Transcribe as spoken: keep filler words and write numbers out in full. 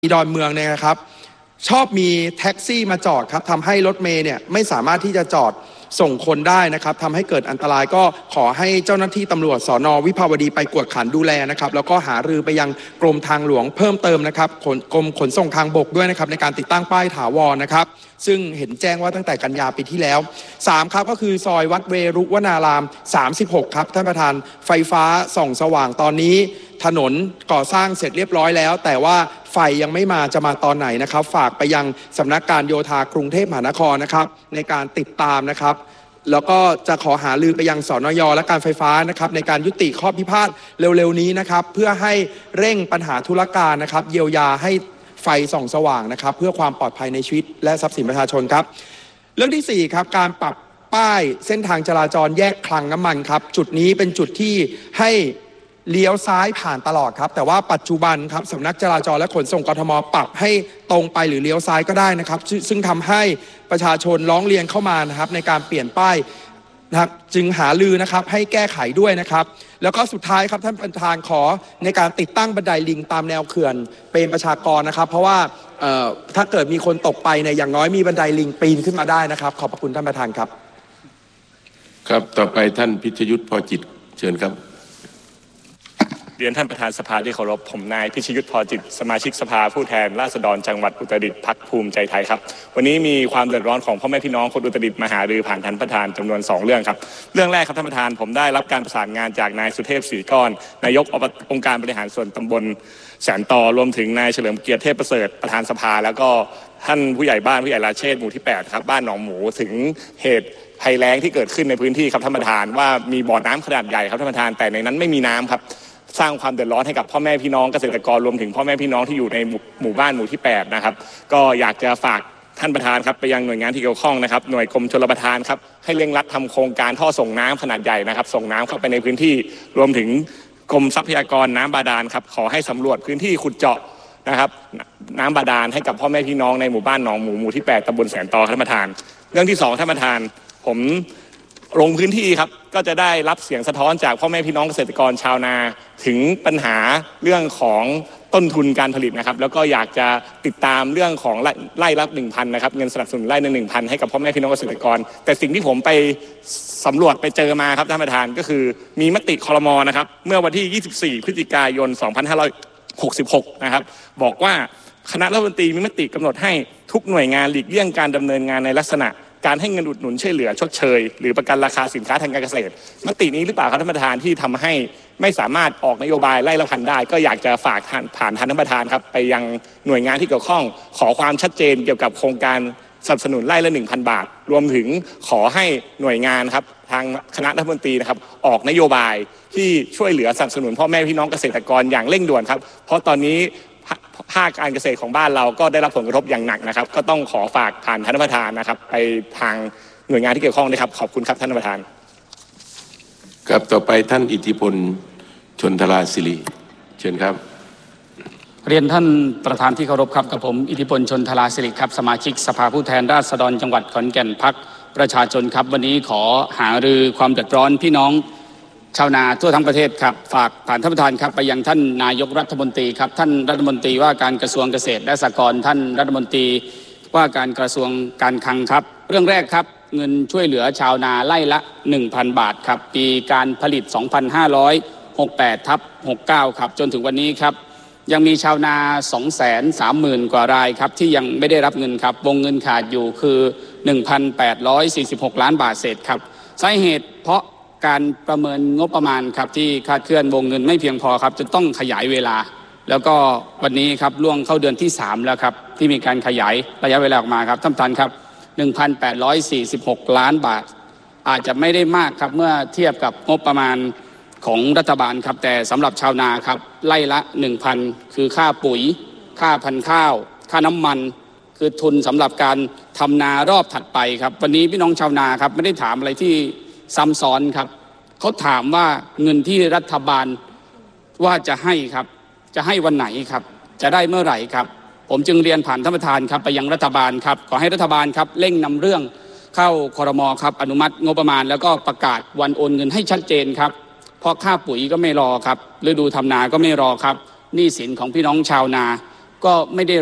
ดอนเมืองเนี่ยนะครับชอบมีแท็กซี่มาจอดครับทำให้รถเมล์เนี่ยไม่สามารถที่จะจอดส่งคนได้นะครับทำให้เกิดอันตรายก็ขอให้เจ้าหน้าที่ตำรวจสน.วิภาวดีไปกวดขันดูแลนะครับแล้วก็หารือไปยังกรมทางหลวงเพิ่มเติมนะครับกรมขนส่งทางบกด้วยนะครับในการติดตั้งป้ายถาวรนะครับซึ่งเห็นแจ้งว่าตั้งแต่กันยาปีที่แล้วสามครับก็คือซอยวัดเวรุวนารามสามสิบหกครับท่านประธานไฟฟ้าส่องสว่างตอนนี้ถนนก่อสร้างเสร็จเรียบร้อยแล้วแต่ว่าไฟยังไม่มาจะมาตอนไหนนะครับฝากไปยังสำนักการโยธากรุงเทพมหานครนะครับในการติดตามนะครับแล้วก็จะขอหารือไปยังสนย.และการไฟฟ้านะครับในการยุติข้อพิพาทเร็วๆนี้นะครับเพื่อให้เร่งปัญหาธุรการนะครับเยียวยาให้ไฟส่องสว่างนะครับเพื่อความปลอดภัยในชีวิตและทรัพย์สินประชาชนครับเรื่องที่สี่ครับการปรับป้ายเส้นทางจราจรแยกคลังน้ำมันครับจุดนี้เป็นจุดที่ให้เลี้ยวซ้ายผ่านตลอดครับแต่ว่าปัจจุบันครับสำนักจราจรและขนส่งกทมปรับให้ตรงไปหรือเลี้ยวซ้ายก็ได้นะครับซึ่งทำให้ประชาชนร้องเรียนเข้ามานะครับในการเปลี่ยนป้ายนะครับจึงหาลือนะครับให้แก้ไขด้วยนะครับแล้วก็สุดท้ายครับท่านประธานขอในการติดตั้งบันไดลิงตามแนวเขื่อนเป็นประชากรนะครับเพราะว่าถ้าเกิดมีคนตกไปเนี่ยอย่างน้อยมีบันไดลิงปีนขึ้นมาได้นะครับขอบพระคุณท่านประธานครับครับต่อไปท่านพิชยุทธพอจิตเชิญครับเรียนท่านประธานสภาที่เคารพผมนายพิชยุทธพอจิตสมาชิกสภาผู้แทนราษฎรจังหวัดอุตรดิตถ์พรรคภูมิใจไทยครับวันนี้มีความเดือดร้อนของพ่อแม่พี่น้องคนอุตรดิตถ์มาหารือผ่านท่านประธานจำนวนสองเรื่องครับเรื่องแรกครับท่านประธานผมได้รับการประสานงานจากนายสุเทพศรีก้อนนายกองค์การบริหารส่วนตำบลแสนตอรวมถึงนายเฉลิมเกียรติเทพประเสริฐประธานสภาแล้วก็ท่านผู้ใหญ่บ้านผู้ใหญ่ราเชษฐ์หมู่ที่แปดครับบ้านหนองหมูถึงเหตุภัยแล้งที่เกิดขึ้นในพื้นที่ครับท่านประธานว่ามีบ่อน้ำขนาดใหญ่ครับท่านประธานแต่ในนั้นไม่มีน้ำครับสร้างความเดือดร้อนให้กับพ่อแม่พี่น้องเกษตรกรรวมถึงพ่อแม่พี่น้องที่อยู่ในหมู่บ้านหมู่ที่แปดนะครับก็อยากจะฝากท่านประธานครับไปยังหน่วยงานที่เกี่ยวข้องนะครับหน่วยกรมชลประทานครับให้เร่งรัดทำโครงการท่อส่งน้ำขนาดใหญ่นะครับส่งน้ำเข้าไปในพื้นที่รวมถึงกรมทรัพยากรน้ำบาดาลครับขอให้สำรวจพื้นที่ขุดเจาะนะครับน้ำบาดาลให้กับพ่อแม่พี่น้องในหมู่บ้านหนองหมูหมู่ที่แปดตำบลแสนตอท่านประธานเรื่องที่สองท่านประธานผมลงพื้นที่ครับก็จะได้รับเสียงสะท้อนจากพ่อแม่พี่น้องเกษตรกรชาวนาถึงปัญหาเรื่องของต้นทุนการผลิตนะครับแล้วก็อยากจะติดตามเรื่องของไร่ละหนึ่งพันนะครับเงินสนับสนุนไร่ละหนึ่งพันให้กับพ่อแม่พี่น้องเกษตรกรแต่สิ่งที่ผมไปสำรวจไปเจอมาครับท่านประธานก็คือมีมติครม.นะครับเมื่อวันที่ยี่สิบสี่พฤศจิกายนสองพันห้าร้อยหกสิบหกนะครับบอกว่าคณะรัฐมนตรีมีมติกำหนดให้ทุกหน่วยงานหลีกเลี่ยงการดำเนินงานในลักษณะการให้เงินอุดหนุนช่วยเหลือชดเชยหรือประกันราคาสินค้าทางการเกษตรมตินี้หรือเปล่าครับท่านประธานที่ทำให้ไม่สามารถออกนโยบายไล่ละพันได้ก็อยากจะฝากผ่านท่านประธานครับไปยังหน่วยงานที่เกี่ยวข้องขอความชัดเจนเกี่ยวกับโครงการสนับสนุนไร่ละ หนึ่งพัน บาทรวมถึงขอให้หน่วยงานครับทางคณะรัฐมนตรีนะครับออกนโยบายที่ช่วยเหลือสนับสนุนพ่อแม่พี่น้องเกษตรกรอย่างเร่งด่วนครับเพราะตอนนี้ภาคการเกษตรของบ้านเราก็ได้รับผลกระทบอย่างหนักนะครับก็ต้องขอฝากผ่านท่านประธานนะครับไปทางหน่วยงานที่เกี่ยวข้องนะครับขอบคุณครับท่านประธานครับต่อไปท่านอิทธิพลชนทราศิริเชิญครับเรียนท่านประธานที่เคารพครับกับผมอิทธิพลชนทราศิริครับสมาชิกสภาผู้แทนราษฎรจังหวัดขอนแก่นพรรคประชาชนครับวันนี้ขอหารือความเดือดร้อนพี่น้องชาวนาทั่วทั้งประเทศครับฝากผ่านท่านประธานครับไปยังท่านนายกรัฐมนตรีครับท่านรัฐมนตรีว่าการกระทรวงเกษตรและสหกรณ์ท่านรัฐมนตรีว่าการกระทรวงการคลังครับเรื่องแรกครับเงินช่วยเหลือชาวนาไร่ละ หนึ่งพัน บาทครับปีการผลิต สองพันห้าร้อยหกสิบแปด ทับ หกสิบเก้า ครับจนถึงวันนี้ครับยังมีชาวนา สองแสนสามหมื่น กว่ารายครับที่ยังไม่ได้รับเงินครับวงเงินขาดอยู่คือ หนึ่งพันแปดร้อยสี่สิบหก ล้านบาทเศษครับสาเหตุเพราะการประเมินงบประมาณครับที่คาดเคลื่อนวงเงินไม่เพียงพอครับจะต้องขยายเวลาแล้วก็วันนี้ครับล่วงเข้าเดือนที่สามแล้วครับที่มีการขยายระยะเวลาออกมาครับท่านประธานครับ หนึ่งพันแปดร้อยสี่สิบหก ล้านบาทอาจจะไม่ได้มากครับเมื่อเทียบกับงบประมาณของรัฐบาลครับแต่สำหรับชาวนาครับไร่ละ หนึ่งพัน คือค่าปุ๋ยค่าพันธุ์ข้าวค่าน้ำมันคือทุนสำหรับการทำนารอบถัดไปครับวันนี้พี่น้องชาวนาครับไม่ได้ถามอะไรที่ซ้ำซ้อนครับเขาถามว่าเงินที่รัฐบาลว่าจะให้ครับจะให้วันไหนครับจะได้เมื่อไหร่ครับผมจึงเรียนผ่านท่านประธานครับไปยังรัฐบาลครับขอให้รัฐบาลครับเร่งนำเรื่องเข้าครม.ครับอนุมัติงบประมาณแล้วก็ประกาศวันโอนเงินให้ชัดเจนครับเพราะค่าปุ๋ยก็ไม่รอครับฤดูทำนาก็ไม่รอครับหนี้สินของพี่น้องชาวนาก็ไม่ได้